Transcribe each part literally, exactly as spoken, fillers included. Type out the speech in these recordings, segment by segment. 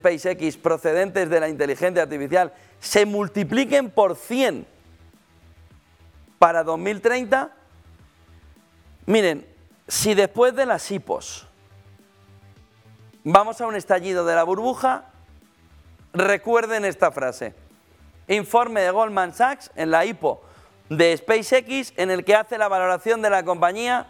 SpaceX procedentes de la inteligencia artificial se multipliquen por cien para dos mil treinta, miren, si después de las hipos vamos a un estallido de la burbuja, recuerden esta frase. Informe de Goldman Sachs en la hipo de SpaceX en el que hace la valoración de la compañía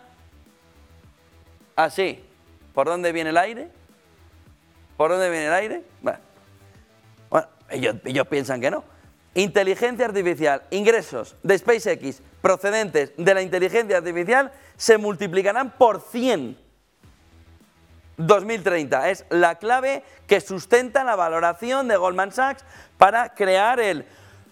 así. ¿Por dónde viene el aire? ¿Por dónde viene el aire? Bueno, bueno ellos, ellos piensan que no. Inteligencia artificial, ingresos de SpaceX procedentes de la inteligencia artificial se multiplicarán por cien. dos mil treinta es la clave que sustenta la valoración de Goldman Sachs para crear el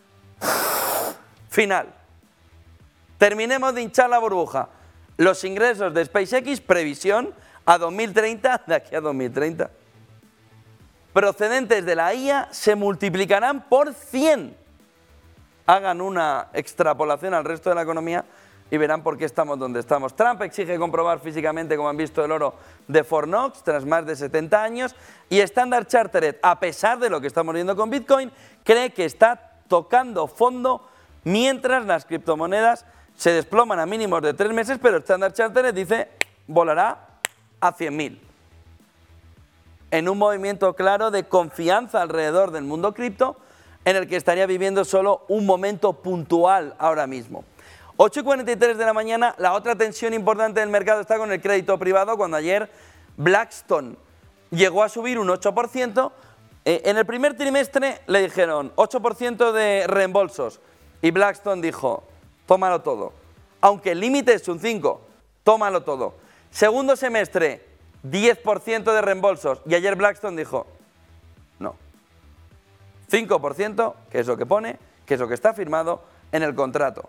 final. Terminemos de hinchar la burbuja. Los ingresos de SpaceX, previsión a dos mil treinta, de aquí a dos mil treinta, procedentes de la I A se multiplicarán por cien. Hagan una extrapolación al resto de la economía y verán por qué estamos donde estamos. Trump exige comprobar físicamente, como han visto, el oro de Fort Knox tras más de setenta años, y Standard Chartered, a pesar de lo que estamos viendo con Bitcoin, cree que está tocando fondo mientras las criptomonedas se desploman a mínimos de tres meses, pero Standard Chartered dice volará a cien mil. En un movimiento claro de confianza alrededor del mundo cripto, en el que estaría viviendo solo un momento puntual ahora mismo. ocho y cuarenta y tres de la mañana, la otra tensión importante del mercado está con el crédito privado, cuando ayer Blackstone llegó a subir un ocho por ciento. Eh, en el primer trimestre le dijeron ocho por ciento de reembolsos y Blackstone dijo, tómalo todo. Aunque el límite es un cinco, tómalo todo. Segundo semestre, diez por ciento de reembolsos y ayer Blackstone dijo, no. cinco por ciento, que es lo que pone, que es lo que está firmado en el contrato.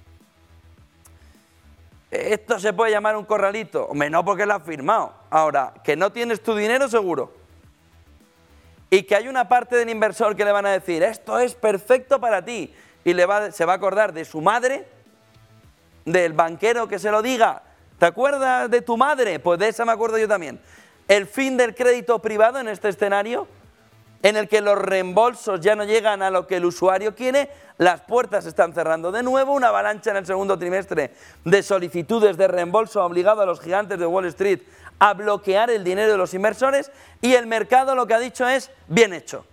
¿Esto se puede llamar un corralito? Hombre, no, porque lo has firmado. Ahora, que no tienes tu dinero seguro. Y que hay una parte del inversor que le van a decir, esto es perfecto para ti. Y le va, se va a acordar de su madre, del banquero que se lo diga. ¿Te acuerdas de tu madre? Pues de esa me acuerdo yo también. El fin del crédito privado en este escenario, en el que los reembolsos ya no llegan a lo que el usuario quiere, las puertas se están cerrando de nuevo, una avalancha en el segundo trimestre de solicitudes de reembolso ha obligado a los gigantes de Wall Street a bloquear el dinero de los inversores y el mercado lo que ha dicho es, bien hecho.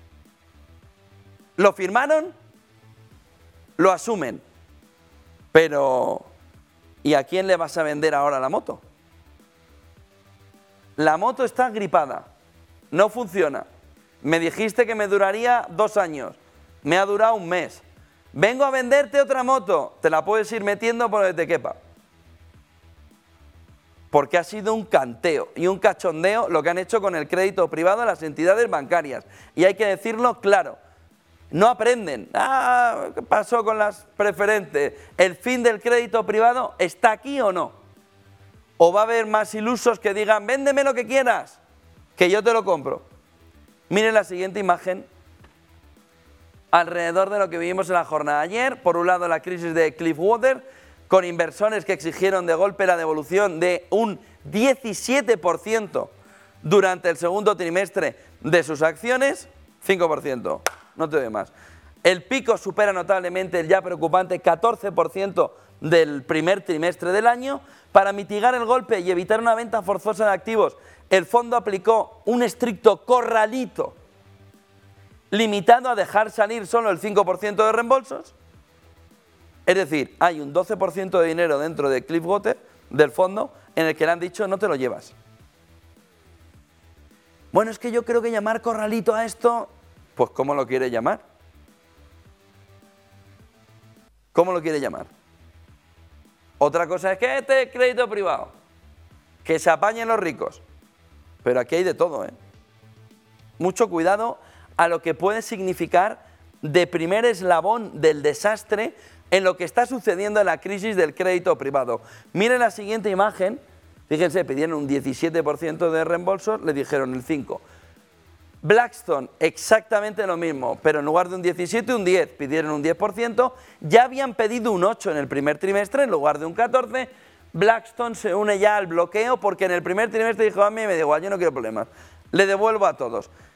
Lo firmaron, lo asumen, pero ¿y a quién le vas a vender ahora la moto? La moto está gripada, no funciona. Me dijiste que me duraría dos años, me ha durado un mes. Vengo a venderte otra moto, te la puedes ir metiendo por donde te quepa. Porque ha sido un canteo y un cachondeo lo que han hecho con el crédito privado a las entidades bancarias. Y hay que decirlo claro, no aprenden. Ah, ¿qué pasó con las preferentes? ¿El fin del crédito privado está aquí o no? ¿O va a haber más ilusos que digan, véndeme lo que quieras, que yo te lo compro? Miren la siguiente imagen, alrededor de lo que vivimos en la jornada de ayer. Por un lado, la crisis de Cliffwater, con inversores que exigieron de golpe la devolución de un diecisiete por ciento durante el segundo trimestre de sus acciones, cinco por ciento, no te doy más. El pico supera notablemente el ya preocupante catorce por ciento del primer trimestre del año. Para mitigar el golpe y evitar una venta forzosa de activos, el fondo aplicó un estricto corralito limitado a dejar salir solo el cinco por ciento de reembolsos. Es decir, hay un doce por ciento de dinero dentro de Cliffwater, del fondo, en el que le han dicho no te lo llevas. Bueno, es que yo creo que llamar corralito a esto, pues ¿cómo lo quiere llamar? ¿Cómo lo quiere llamar? Otra cosa es que este es crédito privado, que se apañen los ricos. Pero aquí hay de todo, ¿eh? Mucho cuidado a lo que puede significar de primer eslabón del desastre en lo que está sucediendo en la crisis del crédito privado. Miren la siguiente imagen. Fíjense, pidieron un diecisiete por ciento de reembolsos, le dijeron el cinco por ciento. Blackstone, exactamente lo mismo, pero en lugar de un diecisiete, un diez, pidieron un diez por ciento. Ya habían pedido un ocho en el primer trimestre en lugar de un catorce. Blackstone se une ya al bloqueo porque en el primer trimestre dijo, a mí me da igual, yo no quiero problemas, le devuelvo a todos.